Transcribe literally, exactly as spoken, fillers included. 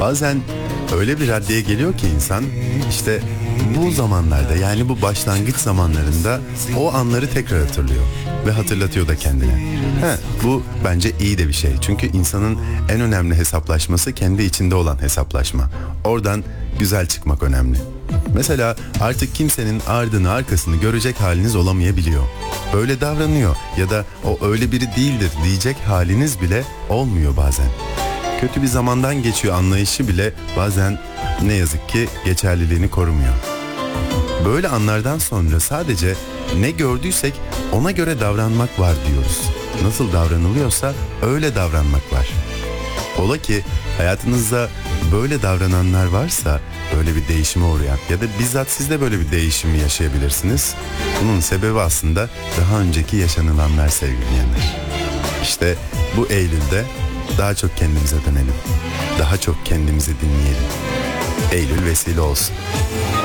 Bazen öyle bir raddeye geliyor ki insan, işte bu zamanlarda, yani bu başlangıç zamanlarında o anları tekrar hatırlıyor ve hatırlatıyor da kendine. He, bu bence iyi de bir şey. Çünkü insanın en önemli hesaplaşması kendi içinde olan hesaplaşma. Oradan güzel çıkmak önemli. Mesela artık kimsenin ardını arkasını görecek haliniz olamayabiliyor. Öyle davranıyor ya da o öyle biri değildir diyecek haliniz bile olmuyor bazen. Kötü bir zamandan geçiyor anlayışı bile bazen ne yazık ki geçerliliğini korumuyor. Böyle anlardan sonra sadece ne gördüysek ona göre davranmak var diyoruz. Nasıl davranılıyorsa öyle davranmak var. Ola ki hayatınızda böyle davrananlar varsa, böyle bir değişime uğrayan ya da bizzat siz de böyle bir değişimi yaşayabilirsiniz. Bunun sebebi aslında daha önceki yaşanılanlar sevgili dinleyenler. İşte bu Eylül'de daha çok kendimize dönelim. Daha çok kendimizi dinleyelim. Eylül vesile olsun.